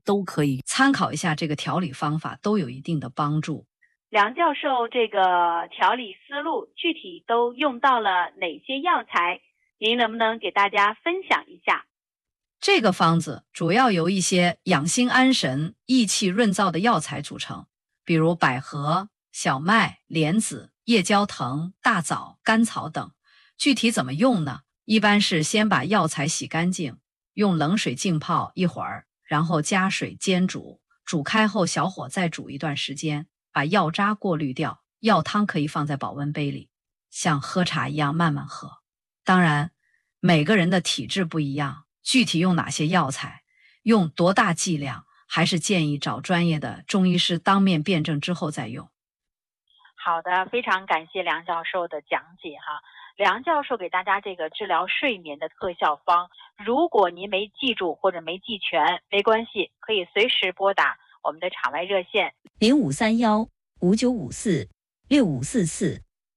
都可以参考一下这个调理方法，都有一定的帮助。 梁教授这个调理思路具体都用到了哪些药材？您能不能给大家分享一下？ 这个方子主要由一些养心安神、益气润燥的药材组成，比如百合、小麦、莲子、夜交藤、大枣、甘草等。具体怎么用呢？一般是先把药材洗干净，用冷水浸泡一会儿，然后加水煎煮，煮开后小火再煮一段时间，把药渣过滤掉。药汤可以放在保温杯里，像喝茶一样慢慢喝。当然，每个人的体质不一样，具体用哪些药材，用多大剂量，还是建议找专业的中医师当面辩证之后再用。 好的，非常感谢梁教授的讲解哈。梁教授给大家这个治疗睡眠的特效方，如果您没记住或者没记全，没关系，可以随时拨打我们的场外热线 053159546544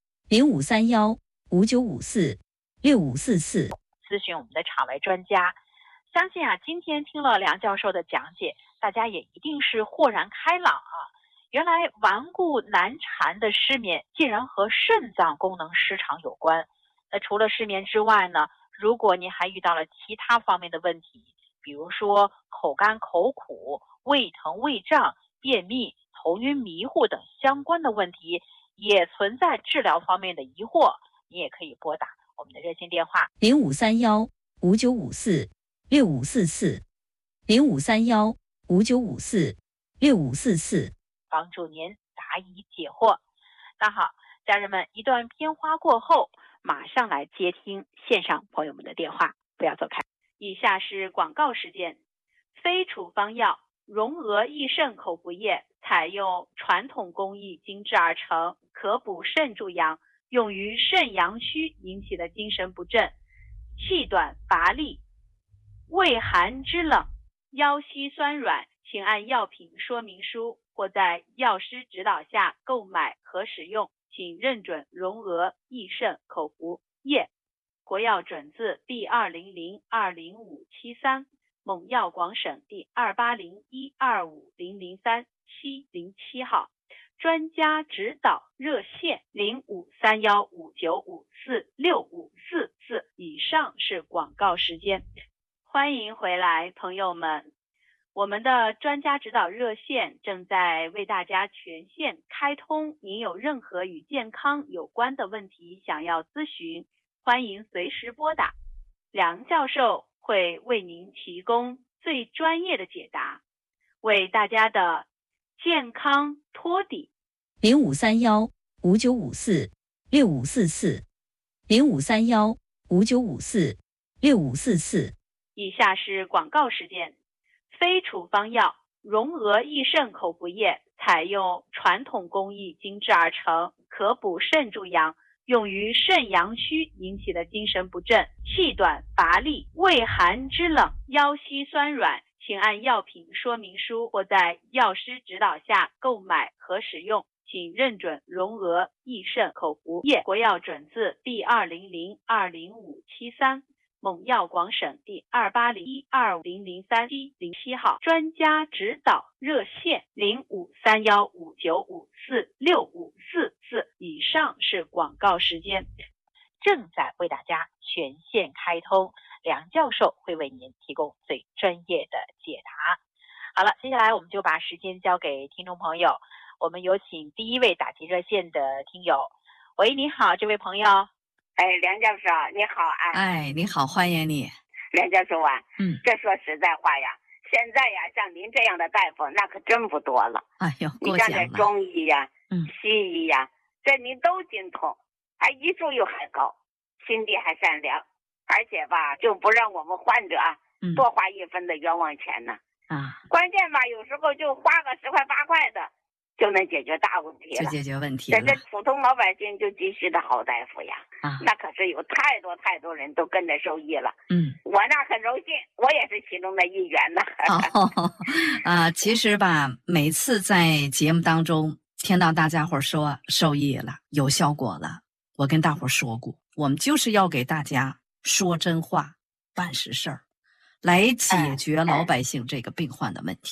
053159546544 咨询我们的场外专家。相信今天听了梁教授的讲解，大家也一定是豁然开朗原来顽固难缠的失眠竟然和肾脏功能失常有关。那除了失眠之外呢，如果您还遇到了其他方面的问题，比如说口干口苦、胃疼胃胀、便秘、头晕迷糊等相关的问题，也存在治疗方面的疑惑，你也可以拨打我们的热线电话 053159546544 053159546544， 帮助您答疑解惑。那好，家人们，一段片花过后，马上来接听线上朋友们的电话，不要走开。 以下是广告时间。非处方药荣娥益肾口服液采用传统工艺精制而成，可补肾助阳，用于肾阳虚引起的精神不振、气短乏力、畏寒肢冷、腰膝酸软，请按药品说明书或在药师指导下购买和使用，请认准荣娥益肾口服液，国药准字第200-20573，蒙药广省第280125003-707号，专家指导热线053159546544。以上是广告时间，欢迎回来，朋友们。我们的专家指导热线正在为大家全线开通，您有任何与健康有关的问题想要咨询，欢迎随时拨打，梁教授会为您提供最专业的解答，为大家的健康托底。 053159546544 053159546544。 以下是广告时间。非处方药荣娥益肾口服液采用传统工艺精制而成，可补肾助阳，用于肾阳虚引起的精神不振、气短乏力、畏寒肢冷、腰膝酸软，请按药品说明书或在药师指导下购买和使用，请认准荣娥益肾口服液，国药准字第200-20573，蒙药广省第280125003-707号，专家指导热线053159546544。以上是广告时间， 正在为大家全线开通，梁教授会为您提供最专业的解答。好了，接下来我们就把时间交给听众朋友，我们有请第一位打进热线的听友。喂，你好，这位朋友。 梁教授你好你好，欢迎你。 梁教授这说实在话呀，现在呀像您这样的大夫那可真不多了。你像这中医呀西医呀，这您都精通，还医术又还高，心地还善良，而且就不让我们患者多花一分的冤枉钱呢。关键有时候就花个10块8块的就能解决大问题了， 就解决问题了。这普通老百姓就急需的好大夫呀，那可是有太多人都跟着受益了。我那很荣幸，我也是其中的一员呢。 其实每次在节目当中听到大家伙说受益了，有效果了，我跟大伙说过，我们就是要给大家说真话，办实事儿，来解决老百姓这个病患的问题。